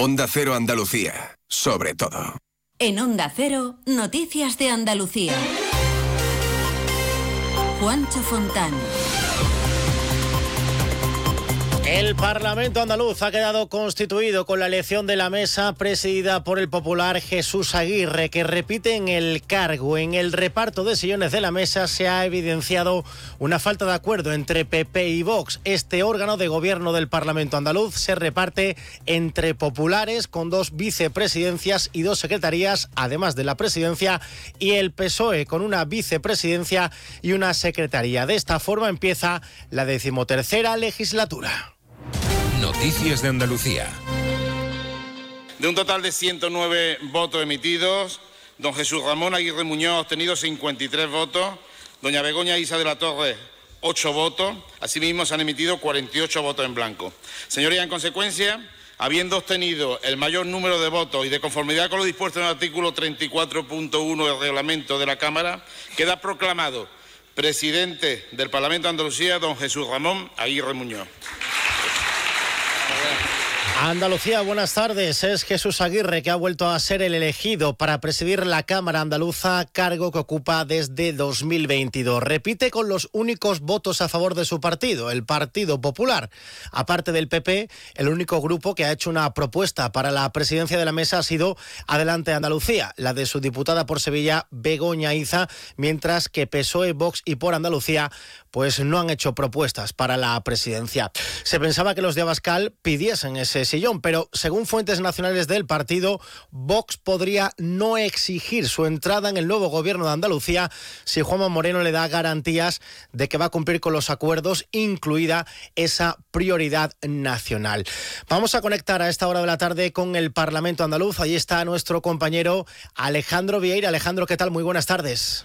Onda Cero Andalucía, sobre todo. En Onda Cero, noticias de Andalucía. Juancho Fontán. El Parlamento andaluz ha quedado constituido con la elección de la mesa presidida por el popular Jesús Aguirre, que repite en el cargo. En el reparto de sillones de la mesa se ha evidenciado una falta de acuerdo entre PP y Vox. Este órgano de gobierno del Parlamento andaluz se reparte entre populares, con 2 vicepresidencias y 2 secretarías, además de la presidencia, y el PSOE, con una vicepresidencia y una secretaría. De esta forma empieza la 13ª legislatura. Noticias de Andalucía. De un total de 109 votos emitidos, don Jesús Ramón Aguirre Muñoz ha obtenido 53 votos, doña Begoña Isa de la Torre 8 votos, asimismo se han emitido 48 votos en blanco. Señorías, en consecuencia, habiendo obtenido el mayor número de votos y de conformidad con lo dispuesto en el artículo 34.1 del reglamento de la Cámara, queda proclamado presidente del Parlamento de Andalucía don Jesús Ramón Aguirre Muñoz. Andalucía, buenas tardes. Es Jesús Aguirre, que ha vuelto a ser el elegido para presidir la Cámara Andaluza, cargo que ocupa desde 2022. Repite con los únicos votos a favor de su partido, el Partido Popular. Aparte del PP, el único grupo que ha hecho una propuesta para la presidencia de la mesa ha sido Adelante Andalucía, la de su diputada por Sevilla, Begoña Iza, mientras que PSOE, Vox y Por Andalucía pues no han hecho propuestas para la presidencia. Se pensaba que los de Abascal pidiesen ese sillón, pero según fuentes nacionales del partido, Vox podría no exigir su entrada en el nuevo gobierno de Andalucía si Juanma Moreno le da garantías de que va a cumplir con los acuerdos, incluida esa prioridad nacional. Vamos a conectar a esta hora de la tarde con el Parlamento andaluz. Allí está nuestro compañero Alejandro Vieira. Alejandro, ¿qué tal? Muy buenas tardes.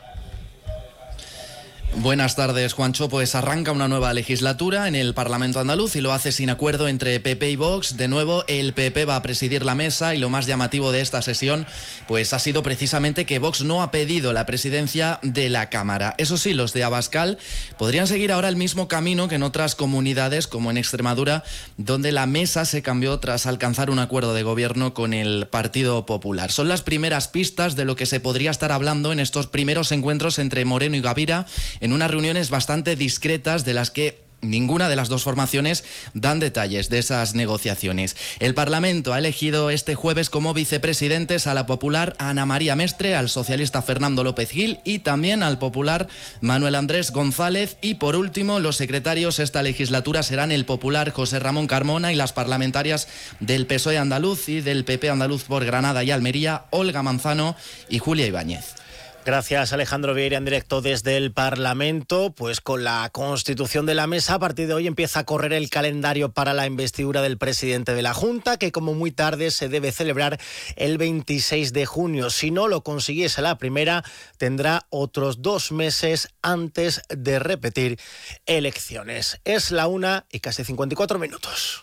Buenas tardes, Juancho. Pues arranca una nueva legislatura en el Parlamento andaluz y lo hace sin acuerdo entre PP y Vox. De nuevo, el PP va a presidir la mesa y lo más llamativo de esta sesión pues ha sido precisamente que Vox no ha pedido la presidencia de la Cámara. Eso sí, los de Abascal podrían seguir ahora el mismo camino que en otras comunidades, como en Extremadura, donde la mesa se cambió tras alcanzar un acuerdo de gobierno con el Partido Popular. Son las primeras pistas de lo que se podría estar hablando en estos primeros encuentros entre Moreno y Gavira, en unas reuniones bastante discretas de las que ninguna de las dos formaciones dan detalles de esas negociaciones. El Parlamento ha elegido este jueves como vicepresidentes a la popular Ana María Mestre, al socialista Fernando López Gil y también al popular Manuel Andrés González. Y por último, los secretarios esta legislatura serán el popular José Ramón Carmona y las parlamentarias del PSOE andaluz y del PP andaluz por Granada y Almería, Olga Manzano y Julia Ibáñez. Gracias, Alejandro Vieira, en directo desde el Parlamento. Pues con la constitución de la mesa, a partir de hoy empieza a correr el calendario para la investidura del presidente de la Junta, que como muy tarde se debe celebrar el 26 de junio. Si no lo consiguiese la primera, tendrá otros 2 meses antes de repetir elecciones. Es la 1 y casi 54 minutos.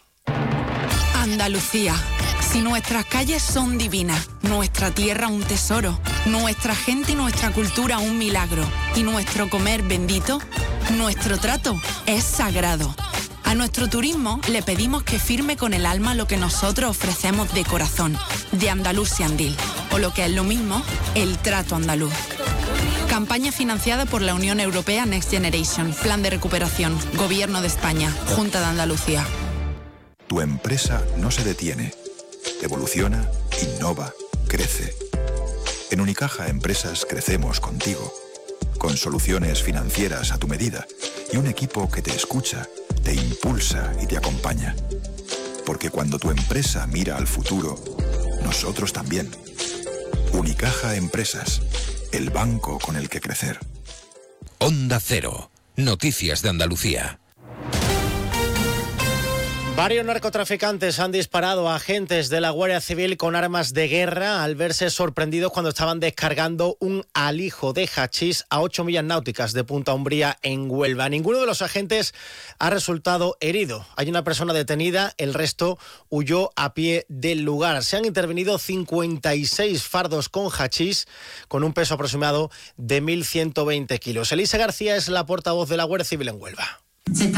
Andalucía. Si nuestras calles son divinas, nuestra tierra un tesoro, nuestra gente y nuestra cultura un milagro, y nuestro comer bendito, nuestro trato es sagrado. A nuestro turismo le pedimos que firme con el alma lo que nosotros ofrecemos de corazón, de Andalusian Deal, o lo que es lo mismo, el trato andaluz. Campaña financiada por la Unión Europea Next Generation, Plan de Recuperación, Gobierno de España, Junta de Andalucía. Tu empresa no se detiene. Evoluciona, innova, crece. En Unicaja Empresas crecemos contigo, con soluciones financieras a tu medida y un equipo que te escucha, te impulsa y te acompaña. Porque cuando tu empresa mira al futuro, nosotros también. Unicaja Empresas, el banco con el que crecer. Onda Cero, noticias de Andalucía. Varios narcotraficantes han disparado a agentes de la Guardia Civil con armas de guerra al verse sorprendidos cuando estaban descargando un alijo de hachís a 8 millas náuticas de Punta Umbría, en Huelva. Ninguno de los agentes ha resultado herido. Hay una persona detenida, el resto huyó a pie del lugar. Se han intervenido 56 fardos con hachís con un peso aproximado de 1.120 kilos. Elisa García es la portavoz de la Guardia Civil en Huelva.